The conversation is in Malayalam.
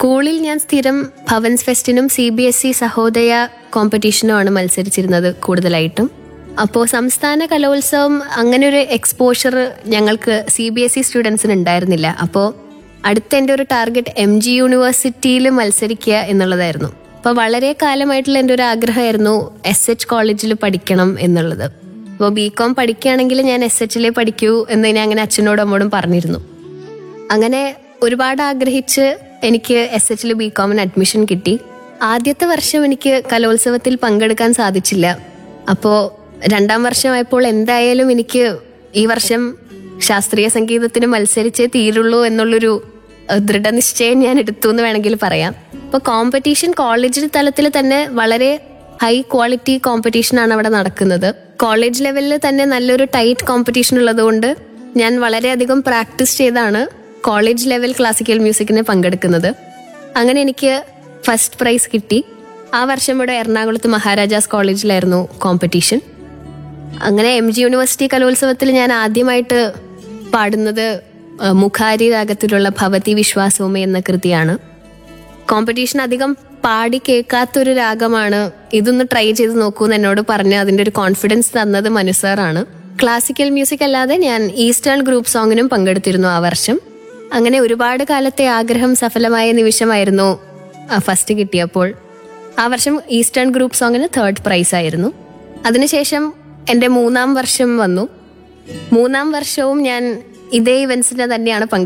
സ്കൂളിൽ ഞാൻ സ്ഥിരം ഭവൻസ് ഫെസ്റ്റിനും CBSE സഹോദയ കോമ്പറ്റീഷനുമാണ് മത്സരിച്ചിരുന്നത് കൂടുതലായിട്ടും. അപ്പോൾ സംസ്ഥാന കലോത്സവം അങ്ങനെ ഒരു എക്സ്പോഷർ ഞങ്ങൾക്ക് CBSE സ്റ്റുഡൻസിന് ഉണ്ടായിരുന്നില്ല. അപ്പോൾ അടുത്ത എൻ്റെ ഒരു ടാർഗറ്റ് MG യൂണിവേഴ്സിറ്റിയിൽ മത്സരിക്കുക എന്നുള്ളതായിരുന്നു. അപ്പോൾ വളരെ കാലമായിട്ടുള്ള എൻ്റെ ഒരു ആഗ്രഹമായിരുന്നു SH കോളേജിൽ പഠിക്കണം എന്നുള്ളത്. അപ്പോൾ BCom പഠിക്കുകയാണെങ്കിൽ ഞാൻ SHലേ പഠിക്കൂ എന്ന് ഞാൻ അങ്ങനെ അച്ഛനോടും അമ്മോടും പറഞ്ഞിരുന്നു. അങ്ങനെ ഒരുപാട് ആഗ്രഹിച്ച് എനിക്ക് SHൽ BComന് അഡ്മിഷൻ കിട്ടി. ആദ്യത്തെ വർഷം എനിക്ക് കലോത്സവത്തിൽ പങ്കെടുക്കാൻ സാധിച്ചില്ല. അപ്പോൾ രണ്ടാം വർഷമായപ്പോൾ എന്തായാലും എനിക്ക് ഈ വർഷം ശാസ്ത്രീയ സംഗീതത്തിന് മത്സരിച്ചേ തീരുള്ളൂ എന്നുള്ളൊരു ദൃഢനിശ്ചയം ഞാൻ എടുത്തു എന്ന് വേണമെങ്കിൽ പറയാം. അപ്പോൾ കോമ്പറ്റീഷൻ കോളേജ് തലത്തിൽ തന്നെ വളരെ ഹൈ ക്വാളിറ്റി കോമ്പറ്റീഷനാണ് അവിടെ നടക്കുന്നത്. കോളേജ് ലെവലിൽ തന്നെ നല്ലൊരു ടൈറ്റ് കോമ്പറ്റീഷൻ ഉള്ളതുകൊണ്ട് ഞാൻ വളരെയധികം പ്രാക്ടീസ് ചെയ്താണ് കോളേജ് ലെവൽ ക്ലാസിക്കൽ മ്യൂസിക്കിന് പങ്കെടുക്കുന്നത്. അങ്ങനെ എനിക്ക് ഫസ്റ്റ് പ്രൈസ് കിട്ടി. ആ വർഷം ഇവിടെ എറണാകുളത്ത് മഹാരാജാസ് കോളേജിലായിരുന്നു കോമ്പറ്റീഷൻ. അങ്ങനെ MG യൂണിവേഴ്സിറ്റി കലോത്സവത്തിൽ ഞാൻ ആദ്യമായിട്ട് പാടുന്നത് മുഖാരി രാഗത്തിലുള്ള ഭവതി വിശ്വാസവുമേ എന്ന കൃതിയാണ്. കോമ്പറ്റീഷൻ അധികം പാടി കേൾക്കാത്തൊരു രാഗമാണ്, ഇതൊന്ന് ട്രൈ ചെയ്ത് നോക്കൂ എന്ന് എന്നോട് പറഞ്ഞ് അതിൻ്റെ ഒരു കോൺഫിഡൻസ് തന്നത് മനു സാറാണ്. ക്ലാസിക്കൽ മ്യൂസിക് അല്ലാതെ ഞാൻ ഈസ്റ്റേൺ ഗ്രൂപ്പ് സോങ്ങിനും പങ്കെടുത്തിരുന്നു ആ വർഷം. അങ്ങനെ ഒരുപാട് കാലത്തെ ആഗ്രഹം സഫലമായ നിമിഷമായിരുന്നു ഫസ്റ്റ് കിട്ടിയപ്പോൾ. ആ വർഷം ഈസ്റ്റേൺ ഗ്രൂപ്പ് സോങ്ങിന് 3rd പ്രൈസ് ആയിരുന്നു. അതിനുശേഷം എൻ്റെ 3ാം വർഷം വന്നു. 3ാം വർഷവും ഞാൻ ഇതേ ഇവന്റ്സിന് തന്നെയാണ്